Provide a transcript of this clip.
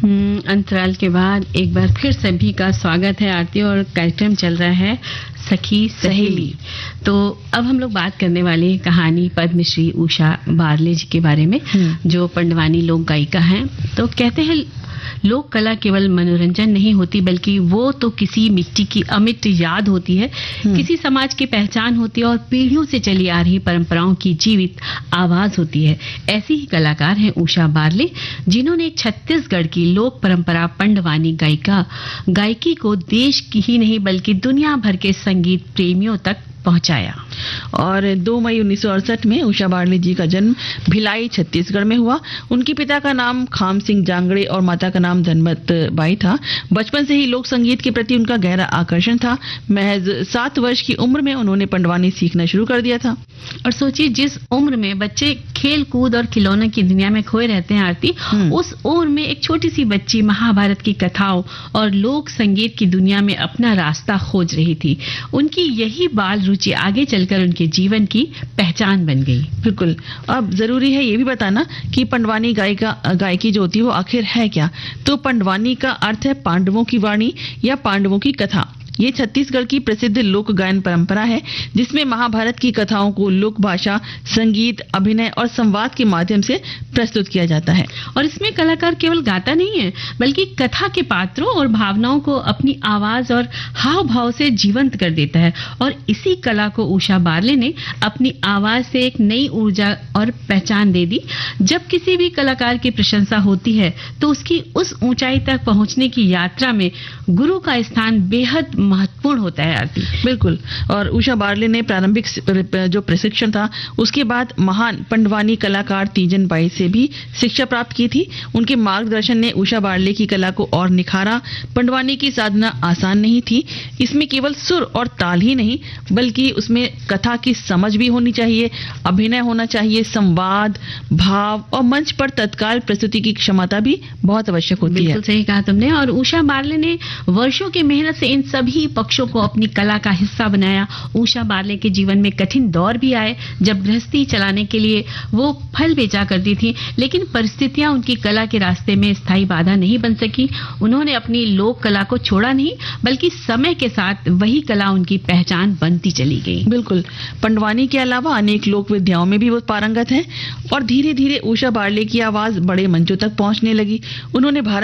अंतराल के बाद एक बार फिर सभी का स्वागत है आरती, और कार्यक्रम चल रहा है सखी सहेली। तो अब हम लोग बात करने वाले हैं कहानी पद्मश्री उषा बारले जी के बारे में, जो पंडवानी लोक गायिका हैं। तो कहते हैं लोक कला केवल मनोरंजन नहीं होती, बल्कि वो तो किसी मिट्टी की अमिट याद होती है, किसी समाज की पहचान होती है और पीढ़ियों से चली आ रही परंपराओं की जीवित आवाज होती है। ऐसी ही कलाकार हैं उषा बारले, जिन्होंने छत्तीसगढ़ की लोक परंपरा पंडवानी गायकी को देश की ही नहीं बल्कि दुनिया भर के संगीत प्रेमियों तक पहुंचाया। और 2 मई 1968 में उषा बारले जी का जन्म भिलाई छत्तीसगढ़ में हुआ। उनके पिता का नाम खाम सिंह जांगड़े और माता का नाम धनमत बाई था। बचपन से ही लोक संगीत के प्रति उनका गहरा आकर्षण था। महज 7 वर्ष की उम्र में उन्होंने पंडवानी सीखना शुरू कर दिया था। और सोचिए, जिस उम्र में बच्चे खेल कूद और खिलौनों की दुनिया में खोए रहते हैं आरती, उस उम्र में एक छोटी सी बच्ची महाभारत की कथाओं और लोक संगीत की दुनिया में अपना रास्ता खोज रही थी। उनकी यही बाल रुचि आगे चलकर उनके जीवन की पहचान बन गई। बिल्कुल। अब जरूरी है ये भी बताना कि पंडवानी गायकी जो होती है वो आखिर है क्या। तो पंडवानी का अर्थ है पांडवों की वाणी या पांडवों की कथा। ये छत्तीसगढ़ की प्रसिद्ध लोक गायन परंपरा है, जिसमें महाभारत की कथाओं को लोक भाषा, संगीत, अभिनय और संवाद के माध्यम से प्रस्तुत किया जाता है। और इसमें कलाकार केवल गाता नहीं है, बल्कि कथा के पात्रों और भावनाओं को अपनी आवाज और हाव भाव से जीवंत कर देता है। और इसी कला को उषा बारले ने अपनी आवाज से एक नई ऊर्जा और पहचान दे दी। जब किसी भी कलाकार की प्रशंसा होती है, तो उसकी उस ऊंचाई तक पहुंचने की यात्रा में गुरु का स्थान बेहद महत्वपूर्ण होता है आरती। बिल्कुल। और उषा बारले ने प्रारंभिक जो प्रशिक्षण था, उसके बाद महान पंडवानी कलाकार तीजन बाई से भी शिक्षा प्राप्त की थी। उनके मार्गदर्शन ने उषा बारले की कला को और निखारा। पंडवानी की साधना आसान नहीं थी। इसमें केवल सुर और ताल ही नहीं, बल्कि उसमें कथा की समझ भी होनी चाहिए, अभिनय होना चाहिए, संवाद, भाव और मंच पर तत्काल प्रस्तुति की क्षमता भी बहुत आवश्यक होती है। बिल्कुल सही कहा तुमने। और उषा बारले ने वर्षों की मेहनत से इन सभी पक्षों को अपनी कला का हिस्सा बनाया। उषा बारले के जीवन में कठिन दौर भी आए, जब गृहस्थी चलाने के लिए वो फल बेचा करती थी, लेकिन परिस्थितियां उनकी कला के रास्ते में स्थायी बाधा नहीं बन सकी। उन्होंने अपनी लोक कला को छोड़ा नहीं, बल्कि समय के साथ वही कला उनकी पहचान बनती चली गई। बिल्कुल। पंडवानी के अलावा अनेक लोक विद्याओं में भी वो पारंगत हैं और धीरे धीरे उषा बारले की आवाज बड़े मंचों तक पहुंचने लगी। उन्होंने भारत